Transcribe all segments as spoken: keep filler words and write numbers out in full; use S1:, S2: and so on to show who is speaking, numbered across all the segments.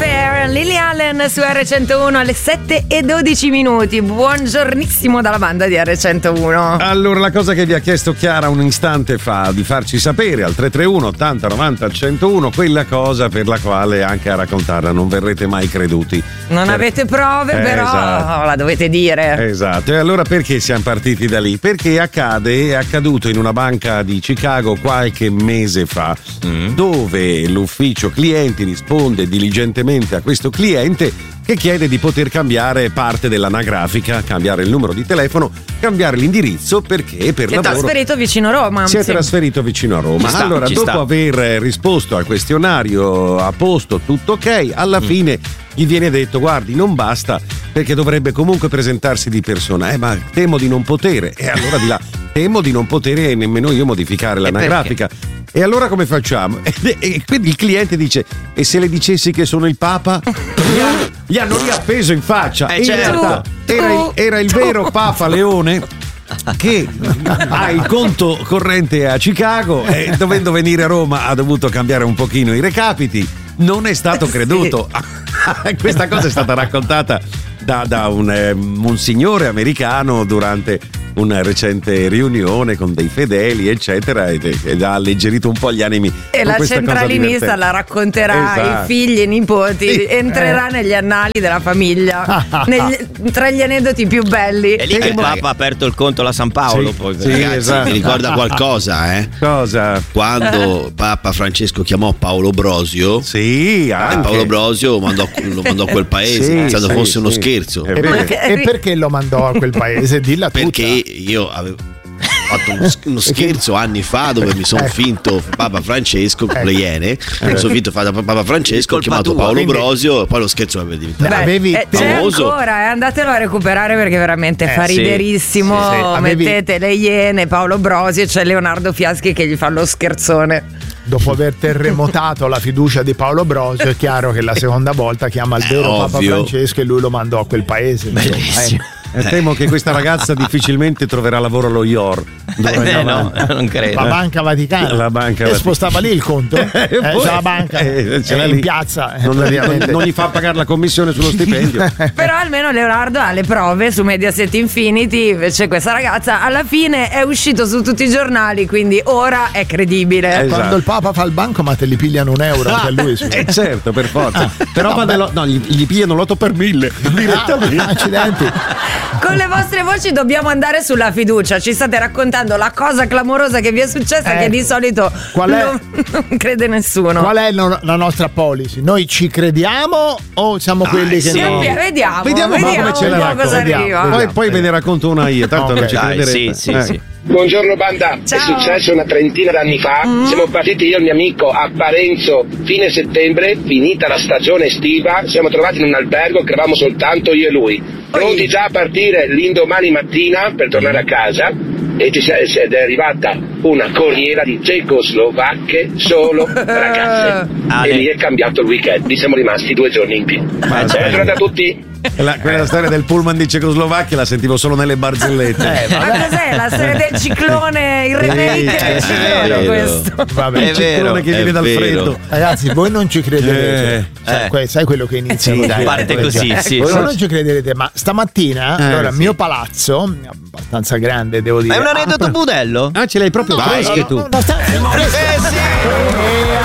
S1: Fair, Lily Allen su erre centouno alle sette e dodici minuti. Buongiornissimo dalla banda di erre centouno.
S2: Allora, la cosa che vi ha chiesto Chiara un istante fa di farci sapere al tre tre uno ottanta novanta centouno, quella cosa per la quale anche a raccontarla non verrete mai creduti.
S1: Non
S2: per...
S1: avete prove,
S2: eh,
S1: però
S2: esatto.
S1: la dovete dire.
S2: Esatto. E allora perché siamo partiti da lì? Perché accade, è accaduto in una banca di Chicago qualche mese fa, mm. dove l'ufficio clienti risponde diligentemente a questo cliente che chiede di poter cambiare parte dell'anagrafica, cambiare il numero di telefono, cambiare l'indirizzo perché per
S1: si
S2: lavoro
S1: è trasferito vicino a Roma.
S2: si è
S1: sì.
S2: trasferito vicino a Roma.
S3: Ci sta,
S2: allora,
S3: ci
S2: dopo
S3: sta.
S2: aver risposto al questionario a posto, tutto ok, alla mm. fine gli viene detto: guardi, non basta, perché dovrebbe comunque presentarsi di persona. Eh, ma temo di non potere. E allora di là, temo di non potere nemmeno io modificare l'anagrafica. E allora come facciamo? E, e quindi il cliente dice: e se le dicessi che sono il Papa? Gli hanno, gli hanno riappeso in faccia.
S3: Eh,
S2: in
S3: certo.
S2: realtà era il, era il vero Papa Leone, che ha il conto corrente a Chicago e dovendo venire a Roma ha dovuto cambiare un pochino i recapiti. Non è stato creduto. Sì. Questa cosa è stata raccontata da, da un, eh, un signore americano durante una recente riunione con dei fedeli, eccetera, ed, ed ha alleggerito un po' gli animi.
S1: E la centralinista la racconterà ai
S2: esatto.
S1: figli e nipoti,
S2: Sì.
S1: entrerà
S2: eh.
S1: negli annali della famiglia, negli, tra gli aneddoti più belli.
S3: È lì che il Papa ha aperto il conto alla San Paolo.
S2: Sì,
S3: poi,
S2: sì,
S3: ragazzi,
S2: esatto.
S4: Mi ricorda qualcosa, eh?
S2: Cosa?
S4: Quando Papa Francesco chiamò Paolo Brosio,
S2: Sì, anche.
S4: e Paolo Brosio mandò, lo mandò a quel paese,
S2: Sì,
S4: pensando
S2: sì,
S4: fosse uno
S2: sì.
S4: scherzo.
S2: È
S5: E
S2: vero.
S5: perché, e perché lo mandò a quel paese? Dilla tutta.
S4: Perché io avevo fatto uno, uno scherzo anni fa dove mi sono
S5: Ecco.
S4: finto Papa Francesco con
S5: Ecco.
S4: le Iene, mi sono finto Papa Francesco, ho
S3: Colpa
S4: chiamato
S3: tua,
S4: Paolo
S5: quindi-
S4: Brosio e poi lo scherzo aveva diventato
S1: Beh,
S5: avevi-
S1: eh, c'è
S4: famoso.
S1: ancora, eh, andatelo a recuperare perché veramente
S5: Eh,
S1: fa
S3: sì,
S1: riderissimo.
S5: sì, sì. Avevi-
S1: Mettete le Iene, Paolo Brosio e c'è Leonardo Fiaschi che gli fa lo scherzone.
S5: Dopo aver terremotato la fiducia di Paolo Brosio, è chiaro che la seconda volta chiama il
S4: È
S5: vero Papa
S4: ovvio.
S5: Francesco e lui lo mandò a quel paese. insomma,
S3: Bellissimo.
S5: eh.
S2: E temo che questa ragazza difficilmente troverà lavoro allo I O R.
S3: Eh, no, non credo.
S5: La Banca Vaticana.
S2: La Banca
S5: e
S2: Vaticana.
S5: spostava lì il conto? Eh,
S2: Eh,
S5: c'è
S2: poi-
S5: la banca
S2: eh, ce l'ha
S5: eh,
S2: lì.
S5: in piazza. eh,
S2: Non,
S5: praticamente.
S2: non gli fa pagare la commissione sullo stipendio.
S1: Però almeno Leonardo ha le prove su Mediaset Infinity. Invece questa ragazza alla fine è uscito su tutti i giornali, quindi ora è credibile.
S2: Esatto.
S5: Quando il Papa fa il bancomat gli pigliano un euro anche a lui. su-
S2: Eh certo, per forza. Però quando lo- no, gli, gli pigliano l'otto per mille direttamente.
S5: Ah, accidenti.
S1: Con le vostre voci dobbiamo andare sulla fiducia. Ci state raccontando la cosa clamorosa che vi è successa,
S5: Ecco.
S1: che di solito
S5: Qual è-
S1: non, non crede nessuno.
S5: Qual è no- la nostra policy? Noi ci crediamo o siamo quelli che
S1: Sì,
S5: no?
S1: vediamo,
S2: Vediamo,
S1: vediamo,
S2: ma come ce la
S1: vediamo cosa
S5: raccontiamo,
S1: arriva.
S5: vediamo.
S2: Poi, poi ve ne racconto una io, tanto
S5: Ok.
S2: non ci
S3: Dai,
S2: crederete.
S3: sì, sì,
S2: Eh.
S3: sì.
S6: Buongiorno banda,
S1: Ciao.
S6: è successo una trentina d'anni fa, siamo partiti io e il mio amico a Parenzo fine settembre, finita la stagione estiva, siamo trovati in un albergo che eravamo soltanto io e lui, pronti già a partire l'indomani mattina per tornare a casa e ci si è, ed è arrivata una corriera di cecoslovacche solo ragazze
S3: Ah,
S6: e
S3: eh.
S6: lì è cambiato il weekend, lì siamo rimasti due giorni in più. Buona giornata a tutti!
S2: La, quella storia del pullman di Cecoslovacchia la sentivo solo nelle barzellette.
S5: Eh,
S1: Ma cos'è la storia del ciclone, il remake
S2: Sì,
S1: del
S2: eh,
S1: ciclone
S3: sì,
S1: questo?
S5: Vabbè.
S3: È
S2: Il ciclone
S3: vero,
S2: che viene
S3: è
S2: dal
S3: vero.
S2: freddo.
S5: Ragazzi, voi non ci crederete.
S2: Eh,
S5: Sai,
S3: eh.
S5: que- sai quello che inizia?
S3: Sì,
S5: così?
S3: parte così, sì.
S5: Voi
S3: sì.
S5: non ci crederete, ma stamattina,
S2: Eh,
S5: allora, il
S2: sì.
S5: mio palazzo, abbastanza grande, devo dire.
S3: Ma è un aneddoto budello?
S2: Ah, ce l'hai proprio
S5: No,
S2: fresche
S5: no,
S2: tu.
S5: no, no, sta-
S3: Eh sì!
S5: Eh,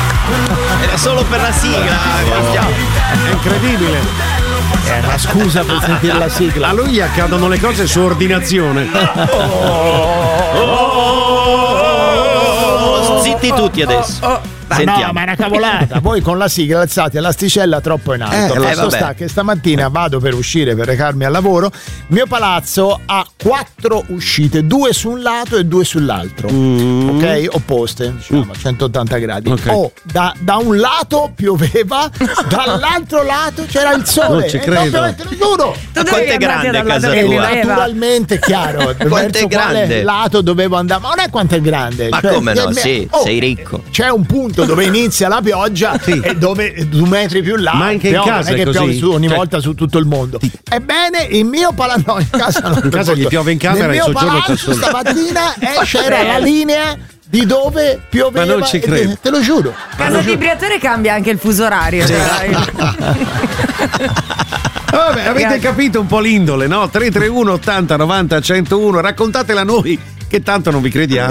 S5: Ale.
S3: Era solo per la sigla.
S2: È incredibile.
S5: È una scusa per sentire la sigla.
S2: A lui gli accadono le cose su ordinazione.
S3: Zitti tutti adesso.
S5: Ma
S3: Sentiamo.
S5: no, ma è una cavolata. Voi con la sigla alzate l'asticella troppo in alto.
S2: Eh,
S5: Fatto
S3: vabbè.
S5: sta che stamattina vado per uscire per recarmi al lavoro. Il mio palazzo ha quattro uscite, due su un lato e due sull'altro. Ok? Opposte, diciamo, a centottanta gradi.
S2: Ok.
S5: Oh, da, da un lato pioveva, dall'altro lato c'era il sole.
S2: Non ci
S5: E
S2: credo.
S5: proprio, te lo giuro.
S1: Tu
S3: Ma quanto è grande
S1: dal lato
S3: casa
S1: che
S5: E
S3: tua?
S1: pioveva.
S5: naturalmente chiaro
S3: Quanto è
S5: verso quale
S3: grande?
S5: lato dovevo andare, ma non è quanto è grande.
S3: Ma
S5: Cioè,
S3: come no?
S5: che-
S3: Sì,
S5: oh,
S3: sei ricco.
S5: c'è un punto dove inizia la pioggia e dove due metri più là
S2: Ma anche in
S5: piove,
S2: casa
S5: non è
S2: è
S5: che piove
S2: così?
S5: su, ogni
S2: Cioè-
S5: volta su tutto il mondo. Ebbene, il mio palazzo no, in casa non
S2: In casa gli piove in camera
S5: nel
S2: e
S5: mio
S2: soggiorno c'è
S5: palazzo
S2: solo.
S5: stamattina eh, c'era la linea di dove pioveva.
S2: Ma non ci credo.
S5: Te, te lo giuro.
S1: Casa di Briatore cambia anche il fuso orario. Dai.
S2: Vabbè, avete capito un po' l'indole, no? tre tre uno ottanta novanta centouno, raccontatela a noi che tanto non vi crediamo.